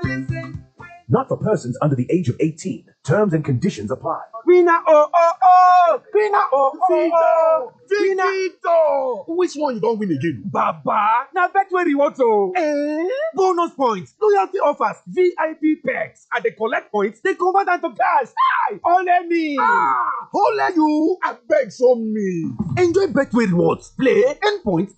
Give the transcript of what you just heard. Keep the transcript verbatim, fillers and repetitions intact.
Not for persons under the age of eighteen. Terms and conditions apply. Winner oh oh oh! Winner oh oh oh! Victor! Which one you don win again? Baba! Na Betway rewards o! Eh? Bonus points, loyalty offers, V I P perks. I dey collect points, dey convert am to cash. Hi! Ole me! Ah! Ole you! Abeg show me! Enjoy Betway rewards, play, earn points,